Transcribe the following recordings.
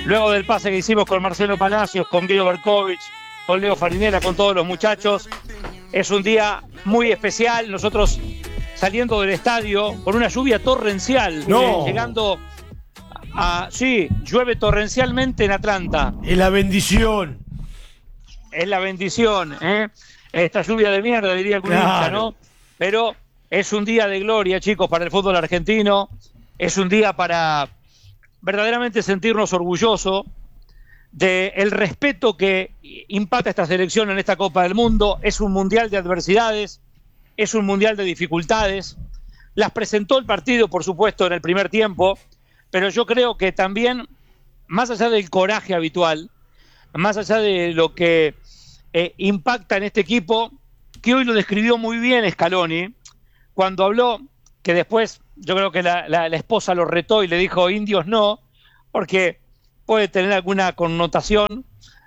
luego del pase que hicimos con Marcelo Palacios, con Guido Berkovich, con Leo Farinera, con todos los muchachos. Es un día muy especial. Nosotros saliendo del estadio con una lluvia torrencial, llegando a... Sí, llueve torrencialmente en Atlanta. Es la bendición. Es la bendición, ¿eh? Esta lluvia de mierda, diría algún hincha, ¿no? Pero es un día de gloria, chicos, para el fútbol argentino. Es un día para verdaderamente sentirnos orgullosos del respeto que impacta esta selección en esta Copa del Mundo. Es un mundial de adversidades, es un mundial de dificultades. Las presentó el partido, por supuesto, en el primer tiempo, pero yo creo que también, más allá del coraje habitual, más allá de lo que impacta en este equipo, que hoy lo describió muy bien Scaloni, cuando habló, que después yo creo que la esposa lo retó y le dijo indios no, porque puede tener alguna connotación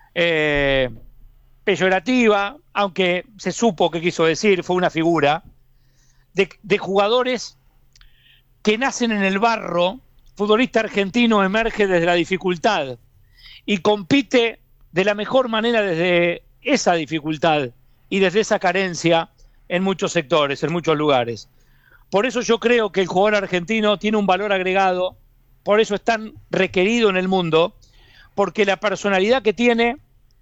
peyorativa, aunque se supo qué quiso decir, fue una figura, de jugadores que nacen en el barro. Futbolista argentino emerge desde la dificultad y compite de la mejor manera desde esa dificultad y desde esa carencia en muchos sectores, en muchos lugares. Por eso yo creo que el jugador argentino tiene un valor agregado, por eso es tan requerido en el mundo, porque la personalidad que tiene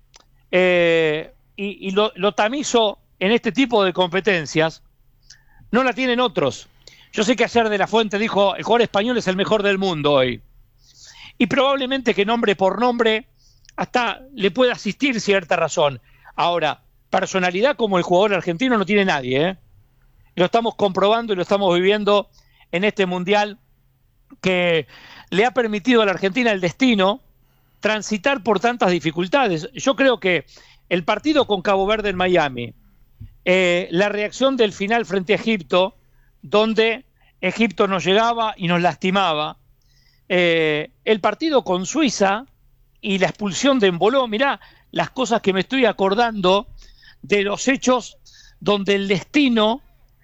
y lo tamizo en este tipo de competencias, no la tienen otros. Yo sé que ayer De La Fuente dijo, el jugador español es el mejor del mundo hoy. Y probablemente que nombre por nombre hasta le pueda asistir cierta razón. Ahora, personalidad como el jugador argentino no tiene nadie, ¿eh? Lo estamos comprobando y lo estamos viviendo en este mundial que le ha permitido a la Argentina el destino transitar por tantas dificultades. Yo creo que el partido con Cabo Verde en Miami, la reacción del final frente a Egipto, donde Egipto nos llegaba y nos lastimaba, el partido con Suiza y la expulsión de Embolo. Mirá las cosas que me estoy acordando de los hechos donde el destino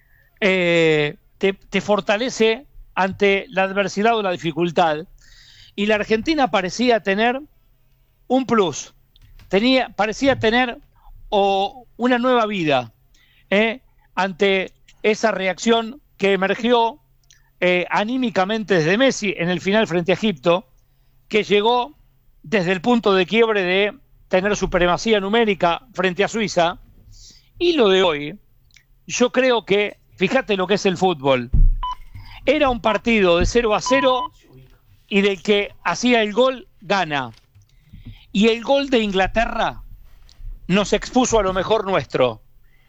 te fortalece ante la adversidad o la dificultad. Y la Argentina parecía tener un plus, parecía tener una nueva vida ante esa reacción que emergió anímicamente desde Messi en el final frente a Egipto, que llegó desde el punto de quiebre de tener supremacía numérica frente a Suiza. Y lo de hoy, yo creo que, fíjate lo que es el fútbol, era un partido de 0-0 y del que hacía el gol gana. Y el gol de Inglaterra nos expuso a lo mejor nuestro.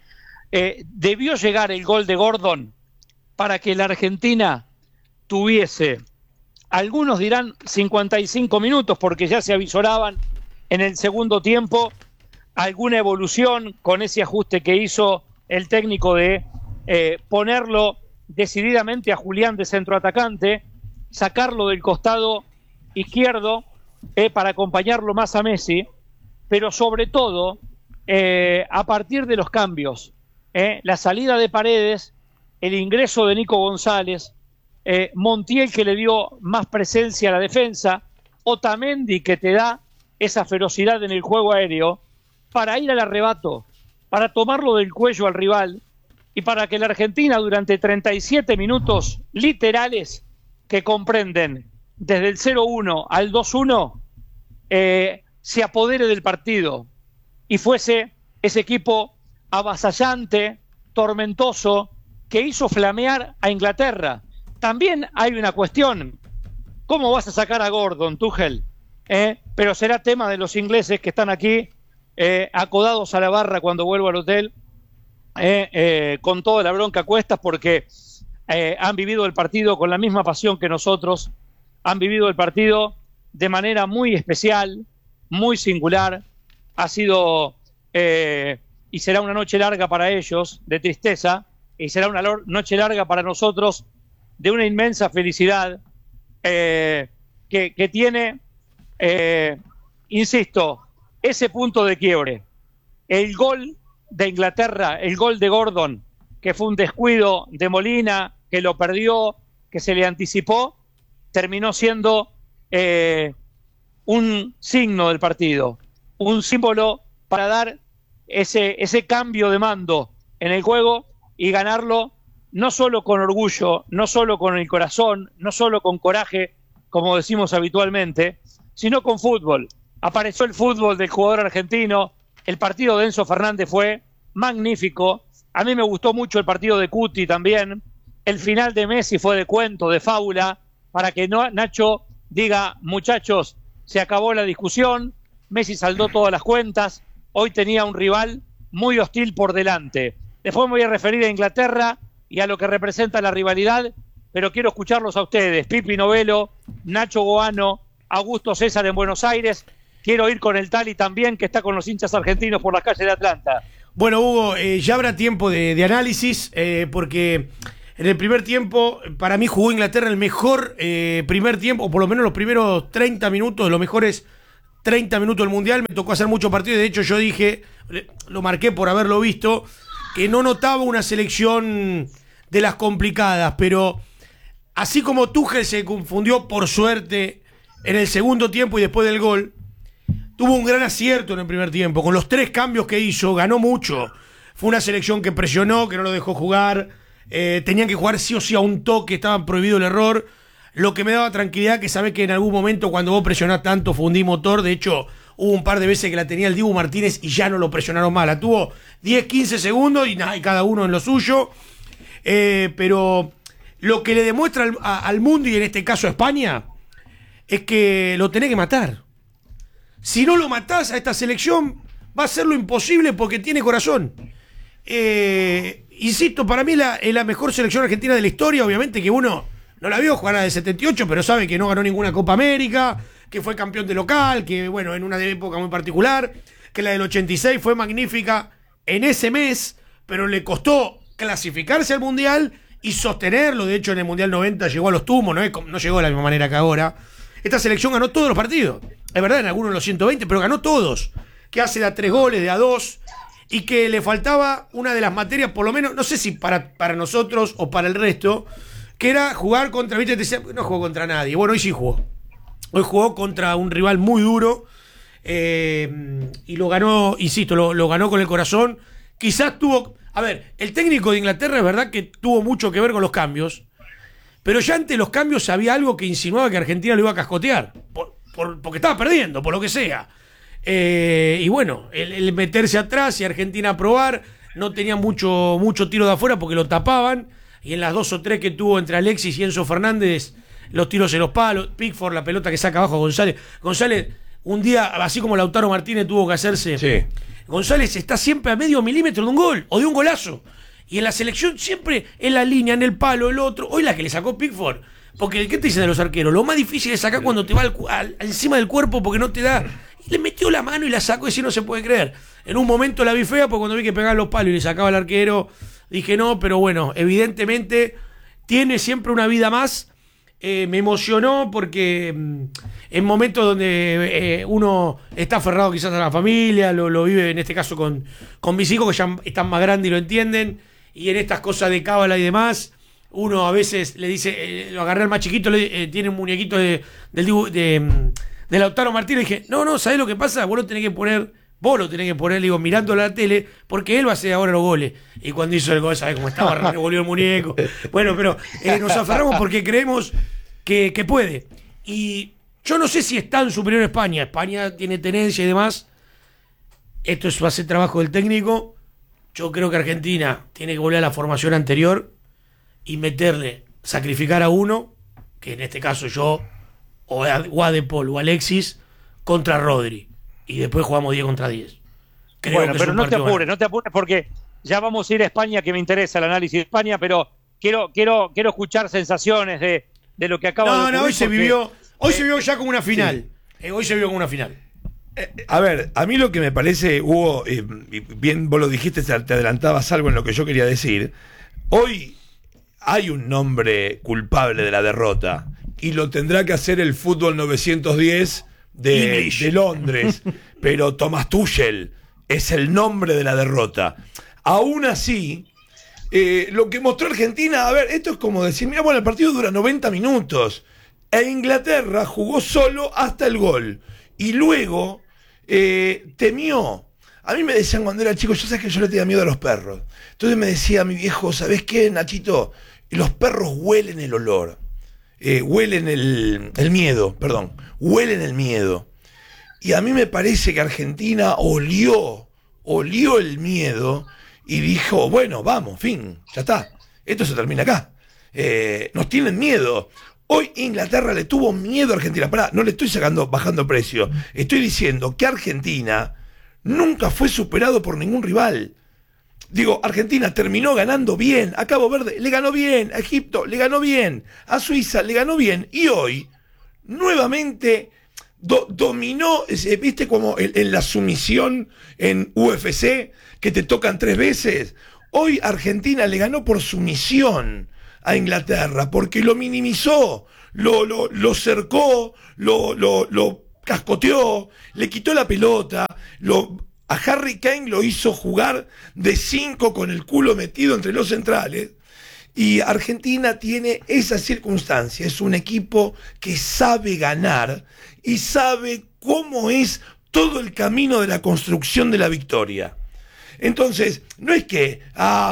Debió llegar el gol de Gordon para que la Argentina tuviese, algunos dirán 55 minutos, porque ya se avisoraban en el segundo tiempo alguna evolución con ese ajuste que hizo el técnico de ponerlo decididamente a Julián de centroatacante, sacarlo del costado izquierdo para acompañarlo más a Messi, pero sobre todo a partir de los cambios, la salida de Paredes, el ingreso de Nico González, Montiel que le dio más presencia a la defensa, Otamendi que te da esa ferocidad en el juego aéreo para ir al arrebato, para tomarlo del cuello al rival y para que la Argentina durante 37 minutos literales que comprenden desde el 0-1 al 2-1 se apodere del partido y fuese ese equipo avasallante, tormentoso, que hizo flamear a Inglaterra. También hay una cuestión, ¿cómo vas a sacar a Gordon, Tuchel? Pero será tema de los ingleses que están aquí acodados a la barra cuando vuelvo al hotel, con toda la bronca a cuestas, porque han vivido el partido con la misma pasión que nosotros, han vivido el partido de manera muy especial, muy singular. Ha sido y será una noche larga para ellos de tristeza, y será una noche larga para nosotros de una inmensa felicidad que tiene, insisto, ese punto de quiebre. El gol de Inglaterra, el gol de Gordon, que fue un descuido de Molina, que lo perdió, que se le anticipó, terminó siendo un signo del partido, un símbolo para dar ese cambio de mando en el juego y ganarlo no solo con orgullo, no solo con el corazón, no solo con coraje, como decimos habitualmente, sino con fútbol. Apareció el fútbol del jugador argentino, el partido de Enzo Fernández fue magnífico, a mí me gustó mucho el partido de Cuti también, el final de Messi fue de cuento, de fábula, para que Nacho diga, muchachos, se acabó la discusión, Messi saldó todas las cuentas, hoy tenía un rival muy hostil por delante. Después me voy a referir a Inglaterra y a lo que representa la rivalidad, pero quiero escucharlos a ustedes, Pipi Novelo, Nacho Goano, Augusto César en Buenos Aires. Quiero ir con el Tali también, que está con los hinchas argentinos por las calles de Atlanta. Bueno, Hugo, ya habrá tiempo de análisis, porque en el primer tiempo, para mí jugó Inglaterra el mejor primer tiempo, o por lo menos los primeros 30 minutos, los mejores 30 minutos del Mundial. Me tocó hacer muchos partidos, de hecho yo dije, lo marqué por haberlo visto, que no notaba una selección de las complicadas, pero así como Tuchel se confundió por suerte en el segundo tiempo y después del gol, tuvo un gran acierto en el primer tiempo. Con los 3 cambios que hizo, ganó mucho. Fue una selección que presionó, que no lo dejó jugar. Tenían que jugar sí o sí a un toque, estaba prohibido el error. Lo que me daba tranquilidad, que sabés que en algún momento cuando vos presionás tanto fundí motor. De hecho, hubo un par de veces que la tenía el Dibu Martínez y ya no lo presionaron más. La tuvo 10, 15 segundos y nada, y cada uno en lo suyo. Pero lo que le demuestra al mundo, y en este caso a España, es que lo tenés que matar. Si no lo matás a esta selección, va a ser lo imposible porque tiene corazón. Insisto, para mí es la mejor selección argentina de la historia. Obviamente que uno no la vio jugar a la de 78, pero sabe que no ganó ninguna Copa América, que fue campeón de local, que bueno, en una época muy particular, que la del 86 fue magnífica en ese mes, pero le costó clasificarse al Mundial y sostenerlo. De hecho, en el Mundial 90 llegó a los tumos, no llegó de la misma manera que ahora. Esta selección ganó todos los partidos. Es verdad, en algunos los 120, pero ganó todos. Que hace de a 3 goles, de a 2, y que le faltaba una de las materias, por lo menos, no sé si para nosotros o para el resto, que era jugar contra, viste, te decía, no jugó contra nadie. Bueno, hoy sí jugó. Hoy jugó contra un rival muy duro, y lo ganó, insisto, lo ganó con el corazón. Quizás tuvo... A ver, el técnico de Inglaterra es verdad que tuvo mucho que ver con los cambios, pero ya ante los cambios había algo que insinuaba que Argentina lo iba a cascotear, porque estaba perdiendo, por lo que sea. Y bueno, el meterse atrás y Argentina a probar, no tenía mucho tiro de afuera porque lo tapaban, y en las 2 o 3 que tuvo entre Alexis y Enzo Fernández, los tiros en los palos, Pickford, la pelota que saca abajo a González. González, un día, así como Lautaro Martínez tuvo que hacerse... Sí. González está siempre a medio milímetro de un gol o de un golazo. Y en la selección siempre en la línea, en el palo, el otro. Hoy la que le sacó Pickford. Porque, ¿qué te dicen de los arqueros? Lo más difícil es sacar cuando te va encima del cuerpo porque no te da. Y le metió la mano y la sacó, y si no se puede creer. En un momento la vi fea porque cuando vi que pegaba los palos y le sacaba al arquero, dije no, pero bueno, evidentemente tiene siempre una vida más. Me emocionó porque en momentos donde uno está aferrado quizás a la familia, lo vive en este caso con mis hijos que ya están más grandes y lo entienden, y en estas cosas de cábala y demás, uno a veces le dice, lo agarré al más chiquito, tiene un muñequito de Lautaro Martínez, y dije, no, ¿sabés lo que pasa? Vos lo tenés que poner, digo, mirándolo a la tele, porque él va a hacer ahora los goles. Y cuando hizo el gol, ¿sabés cómo estaba? Revolvió el muñeco. Bueno, pero nos aferramos porque creemos que puede. Y yo no sé si es tan superior a España. España tiene tenencia y demás. Esto va a ser trabajo del técnico. Yo creo que Argentina tiene que volver a la formación anterior y sacrificar a uno, que en este caso yo, o a De Paul o Alexis, contra Rodri. Y después jugamos 10 contra 10. Bueno, pero no te apures porque ya vamos a ir a España, que me interesa el análisis de España, pero quiero escuchar sensaciones de lo que acaba de ocurrir. No, hoy se vivió ya como una final. Hoy se vio como una final. A ver, a mí lo que me parece, Hugo, bien vos lo dijiste, te adelantabas algo en lo que yo quería decir. Hoy hay un nombre culpable de la derrota y lo tendrá que hacer el fútbol 910 de Londres, pero Thomas Tuchel es el nombre de la derrota. Aún así, lo que mostró Argentina, a ver, esto es como decir, mira, bueno, el partido dura 90 minutos. E Inglaterra jugó solo hasta el gol. Y luego temió. A mí me decían cuando era chico, yo sé que yo le tenía miedo a los perros. Entonces me decía mi viejo, ¿sabés qué, Nachito? Los perros huelen el olor. Huelen el miedo, perdón. Huelen el miedo. Y a mí me parece que Argentina olió el miedo y dijo, bueno, vamos, fin, ya está. Esto se termina acá. Nos tienen miedo. Hoy Inglaterra le tuvo miedo a Argentina. Pará, no le estoy bajando precio. Estoy diciendo que Argentina nunca fue superado por ningún rival. Digo, Argentina terminó ganando bien. A Cabo Verde le ganó bien. A Egipto le ganó bien. A Suiza le ganó bien. Y hoy, nuevamente, dominó, viste como en la sumisión en UFC, que te tocan 3 veces. Hoy Argentina le ganó por sumisión a Inglaterra, porque lo minimizó, lo cercó, lo cascoteó, le quitó la pelota, a Harry Kane lo hizo jugar de 5 con el culo metido entre los centrales. Y Argentina tiene esa circunstancia, es un equipo que sabe ganar y sabe cómo es todo el camino de la construcción de la victoria. Entonces, no es que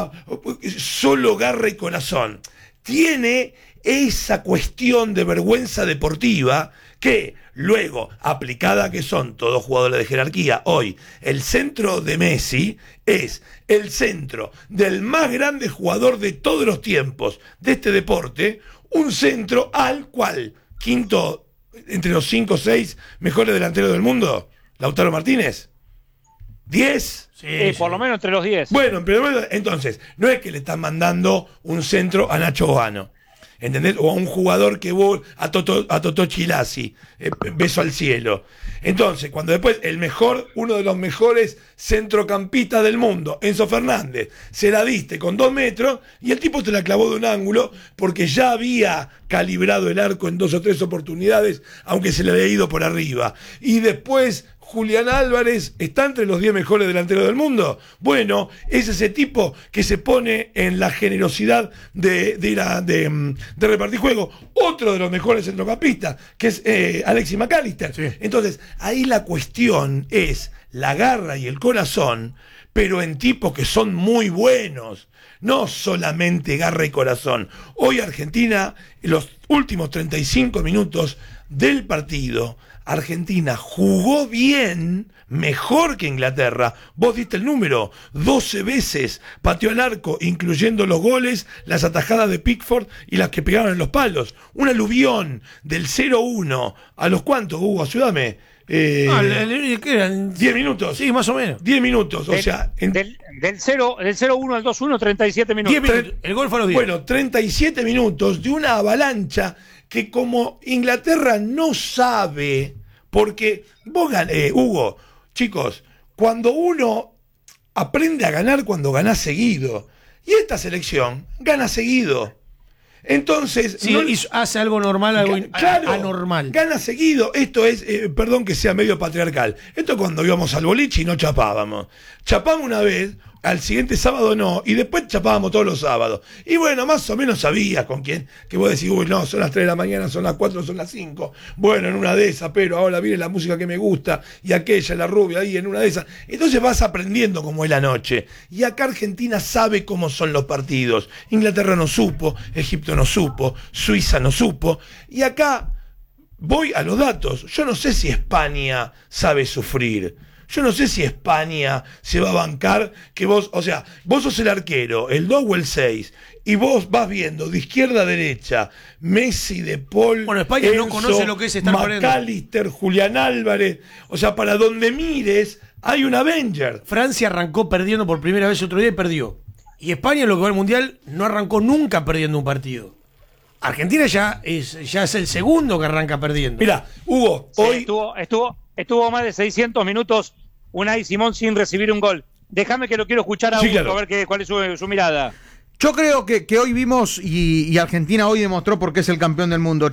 solo garra y corazón. Tiene esa cuestión de vergüenza deportiva que luego, aplicada que son todos jugadores de jerarquía, hoy el centro de Messi es el centro del más grande jugador de todos los tiempos de este deporte, un centro al cual, quinto entre los 5 o 6 mejores delanteros del mundo, Lautaro Martínez. 10. Sí, por lo menos entre los 10. Bueno, pero entonces, no es que le están mandando un centro a Nacho Boano, ¿entendés? O a un jugador que a Totó Chilasi, beso al cielo. Entonces, cuando después uno de los mejores centrocampistas del mundo, Enzo Fernández, se la diste con 2 metros y el tipo te la clavó de un ángulo porque ya había calibrado el arco en 2 o 3 oportunidades, aunque se le había ido por arriba. Y después Julián Álvarez está entre los 10 mejores delanteros del mundo. Bueno, es ese tipo que se pone en la generosidad de repartir juego. Otro de los mejores centrocampistas, que es Alexis McAllister. Sí. Entonces, ahí la cuestión es la garra y el corazón, pero en tipos que son muy buenos. No solamente garra y corazón. Hoy Argentina, en los últimos 35 minutos del partido, Argentina jugó bien, mejor que Inglaterra. Vos diste el número, 12 veces pateó el arco, incluyendo los goles, las atajadas de Pickford y las que pegaron en los palos. Un aluvión del 0-1. ¿A los cuántos, Hugo? Ayúdame. ¿Qué eran? 10 minutos. Sí, más o menos. 10 minutos, del 0-1 al 2-1, 37 minutos. 10 minutos. El gol fue a los 10. Bueno, 37 minutos de una avalancha que como Inglaterra no sabe, porque vos Hugo, chicos, cuando uno aprende a ganar cuando ganás seguido, y esta selección gana seguido. Entonces, sí, hace algo normal, algo claro, anormal. Gana seguido. Esto es, perdón que sea medio patriarcal. Esto cuando íbamos al boliche y no chapábamos. Chapamos una vez, al siguiente sábado no, y después chapábamos todos los sábados. Y bueno, más o menos sabías con quién, que vos decís, uy, no, son las 3 de la mañana, son las 4, son las 5. Bueno, en una de esas, pero ahora viene la música que me gusta, y aquella, la rubia, ahí en una de esas. Entonces vas aprendiendo cómo es la noche. Y acá Argentina sabe cómo son los partidos. Inglaterra no supo, Egipto no supo, Suiza no supo. Y acá voy a los datos. Yo no sé si España sabe sufrir. Yo no sé si España se va a bancar que vos, o sea, vos sos el arquero, el 2 o el 6, y vos vas viendo de izquierda a derecha, Messi, De Paul, bueno, España Enzo, no conoce lo que es estar McAllister, Julián Álvarez, o sea, para donde mires hay un Avenger. Francia arrancó perdiendo por primera vez otro día y perdió. Y España, en lo que va al Mundial, no arrancó nunca perdiendo un partido. Argentina ya es el segundo que arranca perdiendo. Mira, Hugo, sí, hoy estuvo más de 600 minutos Unai Simón sin recibir un gol. Déjame que lo quiero escuchar a Hugo, claro. A ver cuál es su mirada. Yo creo que hoy vimos y Argentina hoy demostró por qué es el campeón del mundo.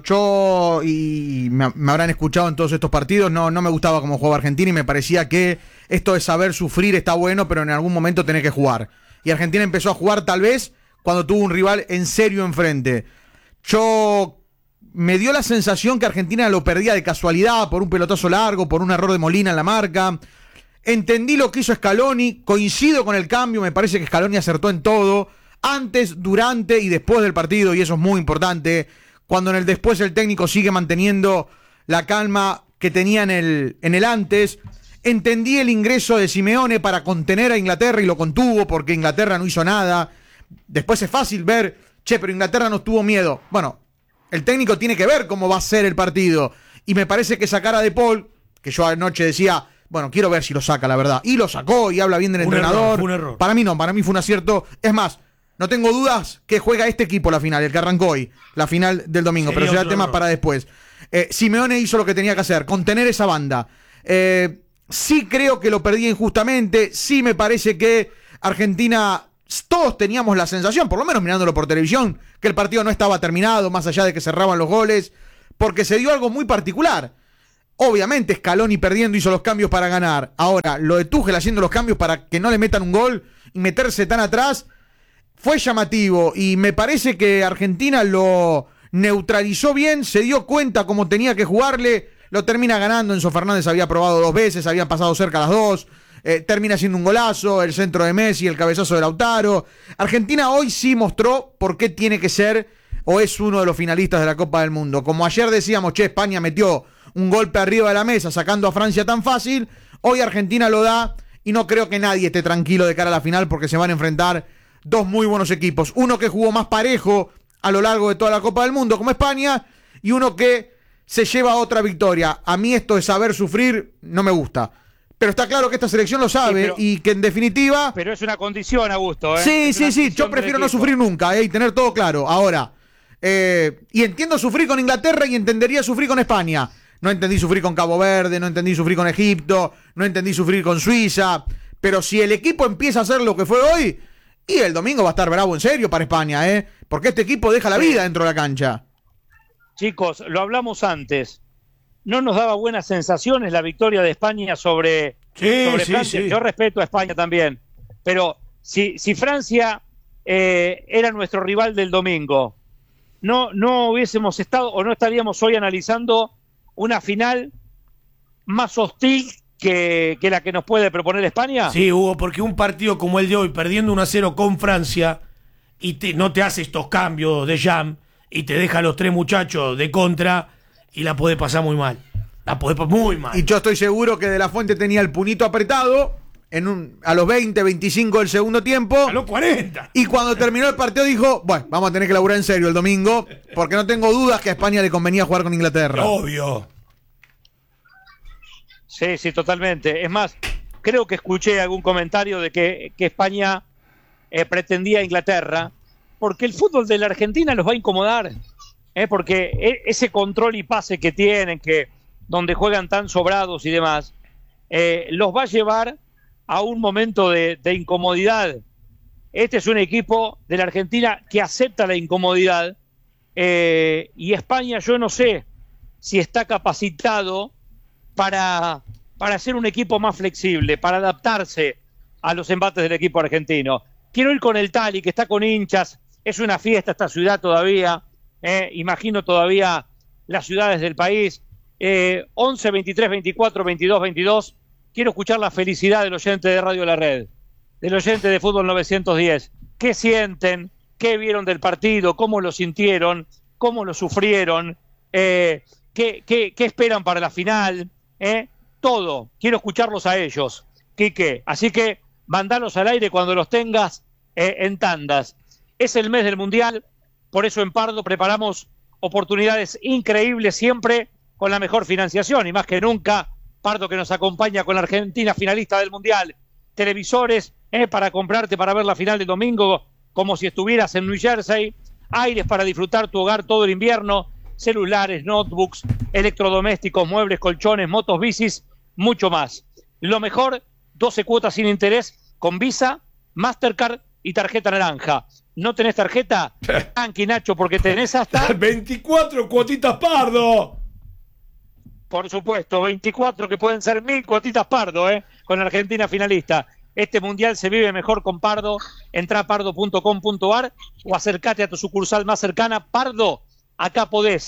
Me habrán escuchado en todos estos partidos, no me gustaba cómo jugaba Argentina y me parecía que esto de saber sufrir está bueno, pero en algún momento tenés que jugar. Y Argentina empezó a jugar tal vez cuando tuvo un rival en serio enfrente. Yo me dio la sensación que Argentina lo perdía de casualidad, por un pelotazo largo, por un error de Molina en la marca. Entendí lo que hizo Scaloni, coincido con el cambio, me parece que Scaloni acertó en todo, antes, durante y después del partido, y eso es muy importante. Cuando en el después el técnico sigue manteniendo la calma que tenía en el antes. Entendí el ingreso de Simeone para contener a Inglaterra y lo contuvo porque Inglaterra no hizo nada. Después es fácil ver, pero Inglaterra no tuvo miedo. Bueno, el técnico tiene que ver cómo va a ser el partido. Y me parece que sacar a De Paul, que yo anoche decía, bueno, quiero ver si lo saca, la verdad. Y lo sacó y habla bien del entrenador. Fue un error. Para mí no, para mí fue un acierto. Es más, no tengo dudas que juega este equipo la final, el que arrancó hoy, la final del domingo. Sería pero será otro tema error. para después. Simeone hizo lo que tenía que hacer, contener esa banda. Sí creo que lo perdí injustamente. Sí me parece que Argentina, todos teníamos la sensación, por lo menos mirándolo por televisión, que el partido no estaba terminado, más allá de que cerraban los goles, porque se dio algo muy particular. Obviamente Scaloni perdiendo hizo los cambios para ganar. Ahora, lo de Tuchel haciendo los cambios para que no le metan un gol y meterse tan atrás fue llamativo, y me parece que Argentina lo neutralizó bien, se dio cuenta cómo tenía que jugarle, lo termina ganando. Enzo Fernández había probado 2 veces, habían pasado cerca las 2, termina siendo un golazo, el centro de Messi, el cabezazo de Lautaro. Argentina hoy sí mostró por qué tiene que ser o es uno de los finalistas de la Copa del Mundo. Como ayer decíamos, España metió un golpe arriba de la mesa sacando a Francia tan fácil, hoy Argentina lo da, y no creo que nadie esté tranquilo de cara a la final porque se van a enfrentar 2 muy buenos equipos. Uno que jugó más parejo a lo largo de toda la Copa del Mundo, como España, y uno que se lleva otra victoria. A mí esto de saber sufrir no me gusta. Pero está claro que esta selección lo sabe, y que en definitiva... Pero es una condición, Augusto. Sí. Yo prefiero no sufrir nunca, y tener todo claro. Ahora, y entiendo sufrir con Inglaterra y entendería sufrir con España. No entendí sufrir con Cabo Verde, no entendí sufrir con Egipto, no entendí sufrir con Suiza. Pero si el equipo empieza a hacer lo que fue hoy, y el domingo va a estar bravo en serio para España, porque este equipo deja la vida dentro de la cancha. Chicos, lo hablamos antes. No nos daba buenas sensaciones la victoria de España sobre Francia. Sí. Yo respeto a España también. Pero si Francia era nuestro rival del domingo, no hubiésemos estado o no estaríamos hoy analizando una final más hostil que la que nos puede proponer España. Sí, Hugo, porque un partido como el de hoy, perdiendo 1-0 con Francia, y no te hace estos cambios de jam, y te deja a los 3 muchachos de contra, y la podés pasar muy mal. La podés pasar muy mal. Y yo estoy seguro que De La Fuente tenía el puñito apretado a los 20, 25 del segundo tiempo. A los 40. Y cuando terminó el partido dijo, bueno, vamos a tener que laburar en serio el domingo, porque no tengo dudas que a España le convenía jugar con Inglaterra. Obvio. Sí, totalmente. Es más, creo que escuché algún comentario de que España pretendía a Inglaterra, porque el fútbol de la Argentina los va a incomodar, porque ese control y pase que tienen, donde juegan tan sobrados y demás, los va a llevar a un momento de incomodidad. Este es un equipo de la Argentina que acepta la incomodidad, y España, yo no sé si está capacitado para ser un equipo más flexible, para adaptarse a los embates del equipo argentino. Quiero ir con el Tali, que está con hinchas, es una fiesta esta ciudad todavía, imagino todavía las ciudades del país. 11, 23, 24, 22, 22, quiero escuchar la felicidad del oyente de Radio La Red, del oyente de Fútbol 910. ¿Qué sienten? ¿Qué vieron del partido? ¿Cómo lo sintieron? ¿Cómo lo sufrieron? ¿Qué esperan para la final? Todo, quiero escucharlos a ellos, Quique, así que mandalos al aire cuando los tengas en tandas. Es el mes del Mundial, por eso en Pardo preparamos oportunidades increíbles siempre con la mejor financiación, y más que nunca, Pardo, que nos acompaña con la Argentina finalista del Mundial. Televisores para comprarte para ver la final del domingo como si estuvieras en New Jersey, aires para disfrutar tu hogar todo el invierno, celulares, notebooks, electrodomésticos, muebles, colchones, motos, bicis, mucho más. Lo mejor, 12 cuotas sin interés con Visa, Mastercard y tarjeta naranja. ¿No tenés tarjeta? Tranqui, Nacho, porque tenés hasta... 24 cuotitas Pardo. Por supuesto, 24 que pueden ser 1000 cuotitas Pardo, con la Argentina finalista. Este Mundial se vive mejor con Pardo. Entrá a pardo.com.ar o acércate a tu sucursal más cercana. Pardo, acá podés.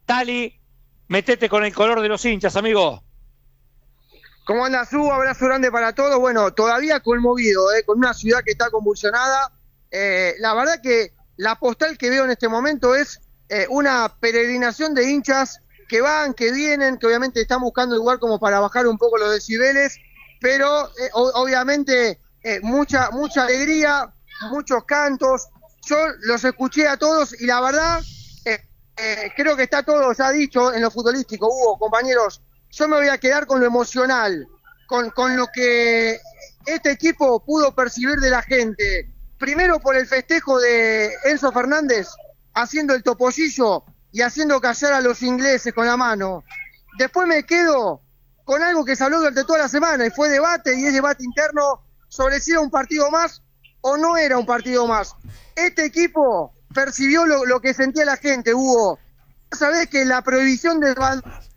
Tali, metete con el color de los hinchas, amigo. ¿Cómo andas, Hugo? Abrazo grande para todos. Bueno, todavía conmovido, con una ciudad que está convulsionada. La verdad que la postal que veo en este momento es una peregrinación de hinchas que van, que vienen, que obviamente están buscando el lugar como para bajar un poco los decibeles, pero obviamente mucha alegría, muchos cantos. Yo los escuché a todos y la verdad creo que está todo ya dicho en lo futbolístico. Hugo, compañeros, yo me voy a quedar con lo emocional, con lo que este equipo pudo percibir de la gente. Primero por el festejo de Enzo Fernández, haciendo el topollillo y haciendo callar a los ingleses con la mano. Después me quedo con algo que se habló durante toda la semana y fue debate, y es debate interno sobre si era un partido más o no era un partido más. Este equipo percibió lo que sentía la gente, Hugo. Sabés que la prohibición